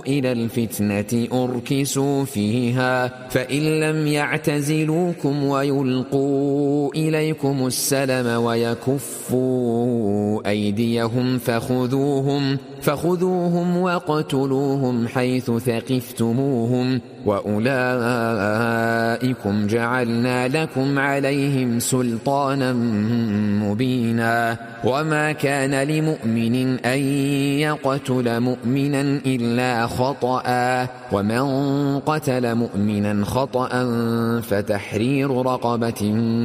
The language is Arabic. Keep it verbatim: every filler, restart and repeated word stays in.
إلى الفتنة أركسوا فيها فإن لم يعتزلوكم ويلقوا إليكم السلم ويكفوا أيديهم فخذوهم فخذوهم وقتلوهم حيث ثقفتموهم وأولئكم جعلنا لكم عليهم سلطانا مبينا وما كان لمؤمن أن يقتل مؤمنا إلا خطأ ومن قتل مؤمنا خطأ فتحرير رقبة